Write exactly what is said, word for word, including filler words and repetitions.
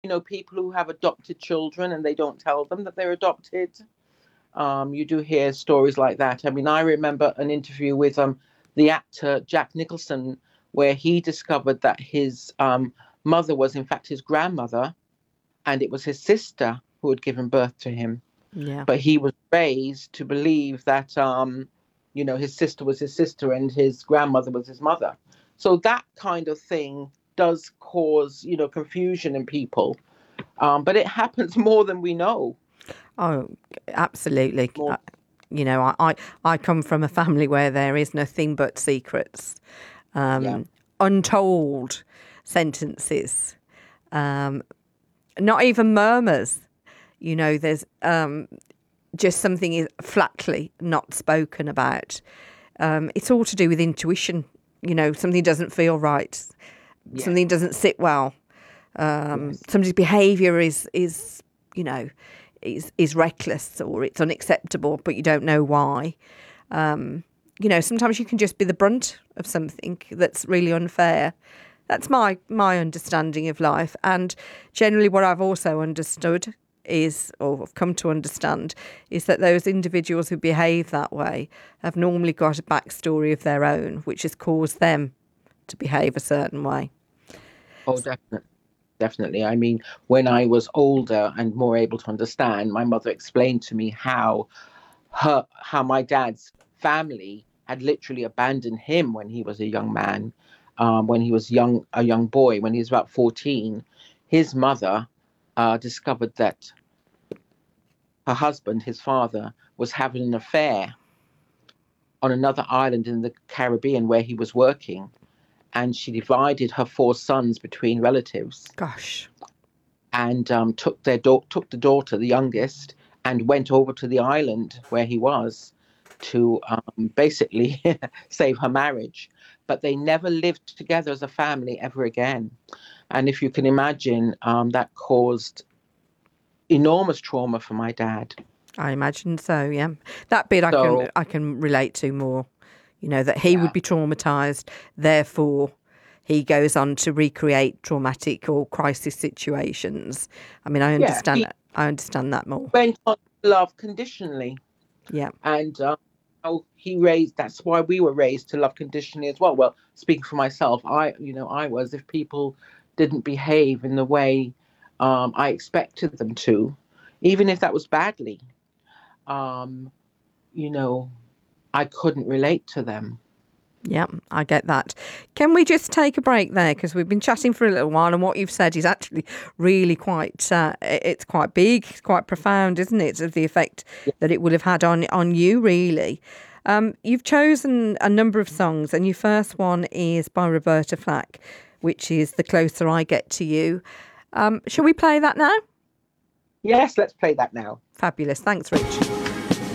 you know, people who have adopted children and they don't tell them that they're adopted. Um, you do hear stories like that. I mean, I remember an interview with um, the actor Jack Nicholson, where he discovered that his um, mother was, in fact, his grandmother, and it was his sister who had given birth to him. Yeah. But he was raised to believe that, um, you know, his sister was his sister and his grandmother was his mother. So that kind of thing does cause, you know, confusion in people. Um, but it happens more than we know. Oh, absolutely. More, Uh, You know, I, I, I come from a family where there is nothing but secrets, yeah, um, untold sentences, um, not even murmurs. You know, there's um, just something is flatly not spoken about. Um, it's all to do with intuition. You know, something doesn't feel right, yes, something doesn't sit well. Um, yes. somebody's behaviour is is you know is is reckless or it's unacceptable, but you don't know why. Um, you know, sometimes you can just be the brunt of something that's really unfair. That's my my understanding of life, and generally, what I've also understood is, or have come to understand, is that those individuals who behave that way have normally got a backstory of their own, which has caused them to behave a certain way. Oh, definitely. Definitely. I mean, when I was older and more able to understand, my mother explained to me how her, how my dad's family had literally abandoned him when he was a young man, um, when he was young, a young boy, when he was about fourteen. His mother uh, discovered that her husband, his father, was having an affair on another island in the Caribbean where he was working, and she divided her four sons between relatives Gosh. and um, took their da- took the daughter, the youngest, and went over to the island where he was to um, basically save her marriage. But they never lived together as a family ever again. And if you can imagine, um, that caused enormous trauma for my dad. I imagine so, yeah. That bit I can So I can relate to more. You know, that he would yeah, be traumatized, therefore he goes on to recreate traumatic or crisis situations. I mean, I yeah, understand he that. I understand that more. went on to love conditionally, Yeah. and um, how he raised. That's why we were raised to love conditionally as well. Well, speaking for myself, I, you know, I was. If people didn't behave in the way um, I expected them to, even if that was badly, um, you know, I couldn't relate to them. Yeah, I get that. Can we just take a break there, because we've been chatting for a little while, and what you've said is actually really quite uh, it's quite big, it's quite profound, isn't it, of the effect Yeah. that it would have had on on you, really. Um, you've chosen a number of songs, and your first one is by Roberta Flack, which is The Closer I Get to You. Um, shall we play that now? Yes, let's play that now. Fabulous. Thanks, Rich.